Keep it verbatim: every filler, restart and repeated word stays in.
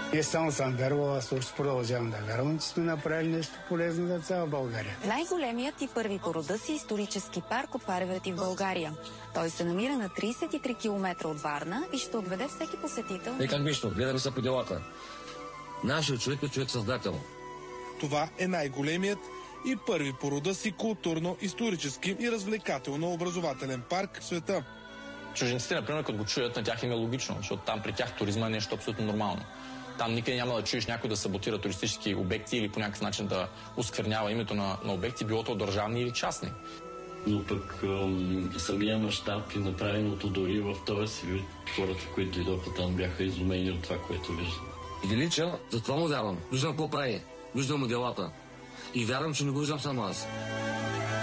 Не само съм вярвал, аз също продължавам да вярвам, че сме направили нещо полезно за цяла България. Най-големият и първи по рода си исторически парк Опаревети в България. Той се намира на тридесет и три километра от Варна и ще отведе всеки посетител. Е, как нищо, гледаме се по делата. Нашият човек е човек-създател. Това е най-големият и първи по рода си културно-исторически и развлекателно-образователен парк в света. Чужденците, например, като го чуят, на тях им е логично, защото там при тях туризма е нещо абсолютно нормално. Там никъде няма да чуеш някой да саботира туристически обекти или по някакъв начин да осквернява името на, на обекти, било то държавни или частни. Но пък ам, самия мащаб и направеното дори в този си вид, хората, които дойдоха там, бяха изумени от това, което виждам. Велича, затова му вярвам. Виждам какво прави. Виждам му делата. И вярвам, че не го виждам само аз.